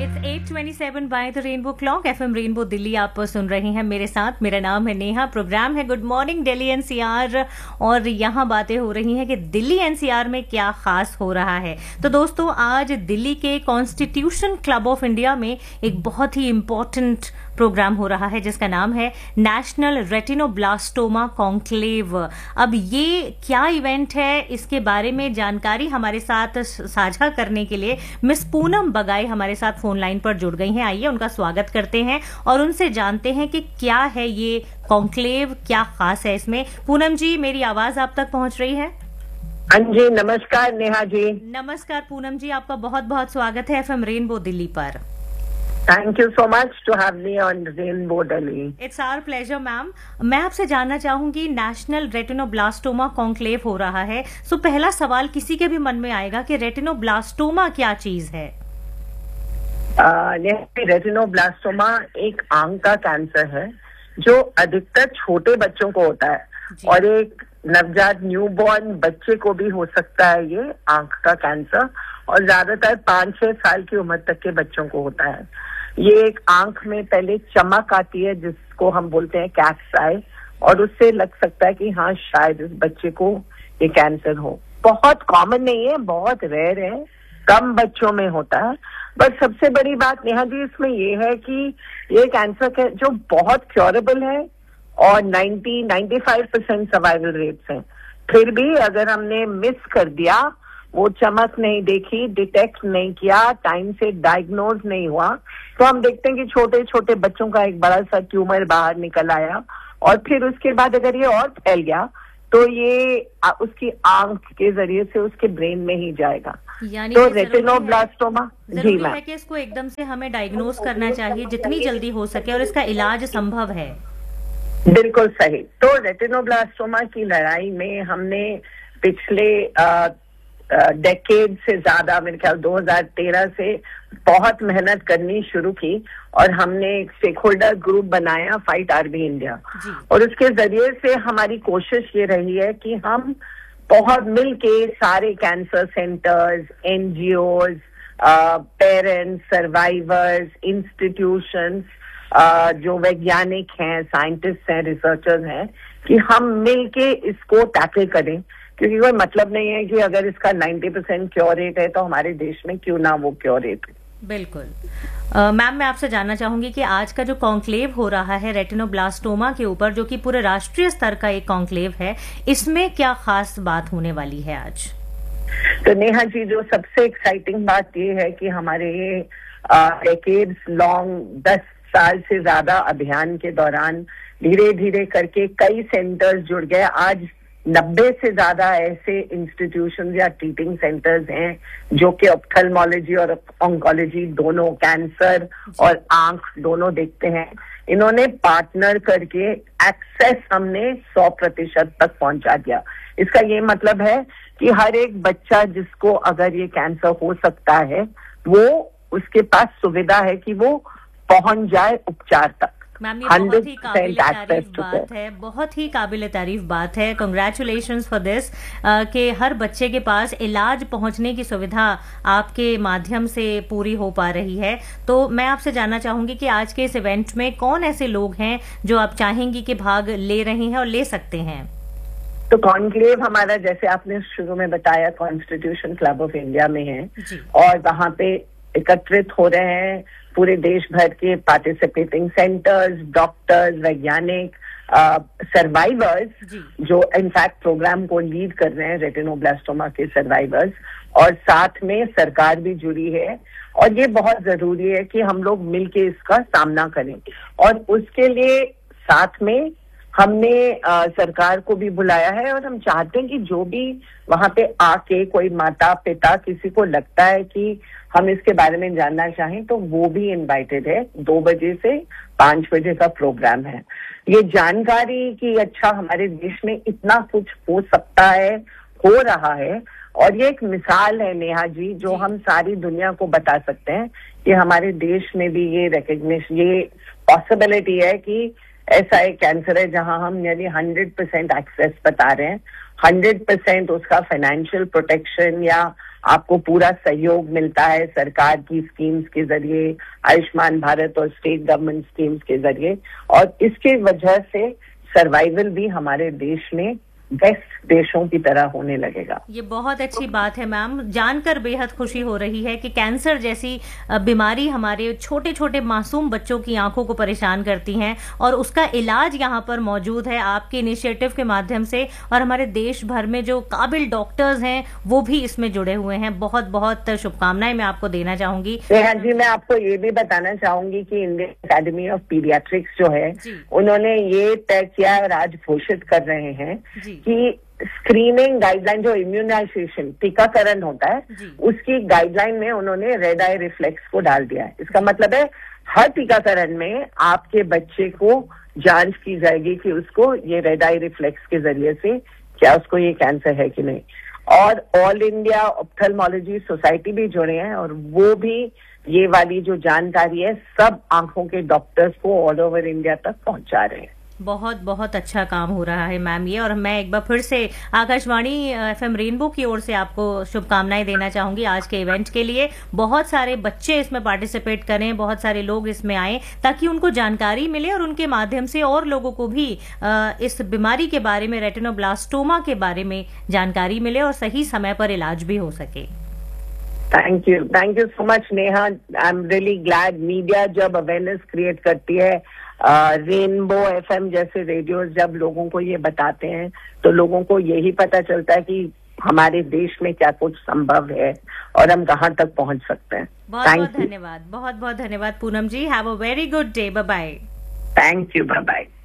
It's 8:27 by the rainbow clock FM rainbow Delhi आप सुन रहे हैं मेरे साथ। मेरा नाम है नेहा। प्रोग्राम है गुड मॉर्निंग दिल्ली एनसीआर और यहाँ बातें हो रही हैं कि दिल्ली एनसीआर में क्या खास हो रहा है। तो दोस्तों, आज दिल्ली के कॉन्स्टिट्यूशन क्लब ऑफ इंडिया में एक बहुत ही इम्पोर्टेंट प्रोग्राम हो रहा है जिसका नाम है नेशनल रेटिनोब्लास्टोमा कॉन्क्लेव। अब ये क्या इवेंट है, इसके बारे में जानकारी हमारे साथ साझा करने के लिए मिस पूनम बगाई हमारे साथ फोन लाइन पर जुड़ गई हैं। आइए उनका स्वागत करते हैं और उनसे जानते हैं कि क्या है ये कॉन्क्लेव, क्या खास है इसमें। पूनम जी, मेरी आवाज आप तक पहुंच रही है? हाँ जी, नमस्कार नेहा जी। नमस्कार पूनम जी, आपका बहुत बहुत स्वागत है एफएम रेनबो दिल्ली पर। Thank you so much to have me on Rainbow Delhi. It's our pleasure, ma'am. मैं आपसे जानना चाहूंगी, नेशनल रेटिनोब्लास्टोमा कॉन्क्लेव हो रहा है, सो पहला सवाल किसी के भी मन में आएगा कि रेटिनोब्लास्टोमा क्या चीज है? रेटिनोब्लास्टोमा एक आंख का कैंसर है जो अधिकतर छोटे बच्चों को होता है और एक नवजात न्यूबॉर्न बच्चे को भी हो सकता है ये आंख का कैंसर, और ज्यादातर 5-6 साल की उम्र तक के बच्चों को होता है। ये एक आंख में पहले चमक आती है जिसको हम बोलते हैं कैट्स आई, और उससे लग सकता है कि हाँ शायद इस बच्चे को ये कैंसर हो। बहुत कॉमन नहीं है, बहुत रेयर है, कम बच्चों में होता है। बट सबसे बड़ी बात नेहा जी इसमें ये है कि ये कैंसर जो बहुत क्योरेबल है और 90-95% सर्वाइवल रेट्स हैं। फिर भी अगर हमने मिस कर दिया, वो चमक नहीं देखी, डिटेक्ट नहीं किया, टाइम से डायग्नोज नहीं हुआ, तो हम देखते हैं कि छोटे छोटे बच्चों का एक बड़ा सा ट्यूमर बाहर निकल आया, और फिर उसके बाद अगर ये और फैल गया तो ये उसकी आंख के जरिए से उसके ब्रेन में ही जाएगा। तो रेटिनोब्लास्टोमा जी मैम, कि इसको एकदम से हमें डायग्नोज करना चाहिए जितनी जल्दी हो सके, और इसका इलाज संभव है। बिल्कुल सही। तो रेटिनोब्लास्टोमा की लड़ाई में हमने पिछले डेकेड से ज्यादा, मेरे ख्याल 2013 से बहुत मेहनत करनी शुरू की, और हमने एक स्टेक होल्डर ग्रुप बनाया फाइट आरबी इंडिया, और उसके जरिए से हमारी कोशिश ये रही है कि हम बहुत मिल के सारे cancer centres, NGOs, parents, survivors, institutions, जो वैज्ञानिक हैं, साइंटिस्ट हैं, रिसर्चर्स हैं, कि हम मिल के इसको टैकल करें, क्योंकि कोई मतलब नहीं है कि अगर इसका 90% क्योर रेट है तो हमारे देश में क्यों ना वो क्योर रेट है। बिल्कुल। मैम, मैं आपसे जानना चाहूंगी कि आज का जो कॉन्क्लेव हो रहा है रेटिनोब्लास्टोमा के ऊपर, जो कि पूरे राष्ट्रीय स्तर का एक कॉन्क्लेव है, इसमें क्या खास बात होने वाली है आज? तो नेहा जी, जो सबसे एक्साइटिंग बात ये है कि हमारे ये डेकेड्स लॉन्ग 10 साल से ज्यादा अभियान के दौरान धीरे धीरे करके कई सेंटर्स जुड़ गए। आज 90 से ज्यादा ऐसे इंस्टीट्यूशन या ट्रीटिंग सेंटर्स हैं जो कि ऑप्थेल्मोलॉजी और ऑन्कोलॉजी दोनों, कैंसर और आंख दोनों देखते हैं। इन्होंने पार्टनर करके एक्सेस हमने 100% तक पहुंचा दिया। इसका ये मतलब है कि हर एक बच्चा जिसको अगर ये कैंसर हो सकता है, वो उसके पास सुविधा है कि वो पहुंच जाए उपचार तक। मैम, ये बहुत ही काबिल तारीफ बात है, बहुत ही काबिल तारीफ बात है। कंग्रेचुलेशंस फॉर दिस कि हर बच्चे के पास इलाज पहुंचने की सुविधा आपके माध्यम से पूरी हो पा रही है। तो मैं आपसे जानना चाहूंगी कि आज के इस इवेंट में कौन ऐसे लोग हैं जो आप चाहेंगी कि भाग ले रहे हैं और ले सकते हैं? तो कॉन्क्लेव हमारा, जैसे आपने शुरू में बताया, कॉन्स्टिट्यूशन क्लब ऑफ इंडिया में है, और वहां पे एकत्रित हो रहे हैं पूरे देश भर के पार्टिसिपेटिंग सेंटर्स, डॉक्टर्स, वैज्ञानिक, सर्वाइवर्स, जो इनफैक्ट प्रोग्राम को लीड कर रहे हैं, रेटिनोब्लास्टोमा के सर्वाइवर्स, और साथ में सरकार भी जुड़ी है। और ये बहुत जरूरी है कि हम लोग मिलके इसका सामना करें, और उसके लिए साथ में हमने सरकार को भी बुलाया है, और हम चाहते हैं कि जो भी वहां पे आके कोई माता पिता किसी को लगता है कि हम इसके बारे में जानना चाहें, तो वो भी इनवाइटेड है। 2 बजे से 5 बजे का प्रोग्राम है। ये जानकारी कि अच्छा हमारे देश में इतना कुछ हो सकता है, हो रहा है, और ये एक मिसाल है नेहा जी, जो हम सारी दुनिया को बता सकते हैं कि हमारे देश में भी ये रिकग्निशन, ये पॉसिबिलिटी है कि ऐसा एक कैंसर है जहां हम नियरली 100% एक्सेस बता रहे हैं, 100% उसका फाइनेंशियल प्रोटेक्शन या आपको पूरा सहयोग मिलता है सरकार की स्कीम्स के जरिए, आयुष्मान भारत और स्टेट गवर्नमेंट स्कीम्स के जरिए, और इसके वजह से सर्वाइवल भी हमारे देश में बेस्ट देशों की तरह होने लगेगा। ये बहुत अच्छी बात है मैम, जानकर बेहद खुशी हो रही है कि कैंसर जैसी बीमारी हमारे छोटे छोटे मासूम बच्चों की आंखों को परेशान करती हैं और उसका इलाज यहाँ पर मौजूद है आपके इनिशिएटिव के माध्यम से, और हमारे देश भर में जो काबिल डॉक्टर्स हैं वो भी इसमें जुड़े हुए हैं। बहुत बहुत शुभकामनाएं मैं आपको देना चाहूंगी। नेहा जी, मैं आपको ये भी बताना चाहूंगी कि इंडियन अकेडमी ऑफ पीडियाट्रिक्स जो है उन्होंने ये तय किया और आज घोषित कर रहे हैं कि स्क्रीनिंग गाइडलाइन, जो इम्यूनाइजेशन टीकाकरण होता है, उसकी गाइडलाइन में उन्होंने रेड आई रिफ्लेक्स को डाल दिया है। इसका मतलब है हर टीकाकरण में आपके बच्चे को जांच की जाएगी कि उसको ये रेड आई रिफ्लेक्स के जरिए से क्या उसको ये कैंसर है कि नहीं। और ऑल इंडिया ऑप्थेल्मोलॉजी सोसाइटी भी जुड़े हैं और वो भी ये वाली जो जानकारी है सब आंखों के डॉक्टर्स को ऑल ओवर इंडिया तक पहुंचा रहे हैं। बहुत बहुत अच्छा काम हो रहा है मैम ये, और मैं एक बार फिर से आकाशवाणी एफएम रेनबो की ओर से आपको शुभकामनाएं देना चाहूंगी आज के इवेंट के लिए। बहुत सारे बच्चे इसमें पार्टिसिपेट करें, बहुत सारे लोग इसमें आए ताकि उनको जानकारी मिले और उनके माध्यम से और लोगों को भी इस बीमारी के बारे में, रेटिनोब्लास्टोमा के बारे में जानकारी मिले और सही समय पर इलाज भी हो सके। Thank you so much Neha. I am really glad media जब अवेयरनेस क्रिएट करती है, रेनबो एफएम जैसे रेडियो जब लोगों को ये बताते हैं तो लोगों को यही पता चलता है कि हमारे देश में क्या कुछ संभव है और हम कहाँ तक पहुँच सकते हैं। बहुत बहुत धन्यवाद पूनम जी। Have a very good day. Bye bye. Thank you. Bye bye.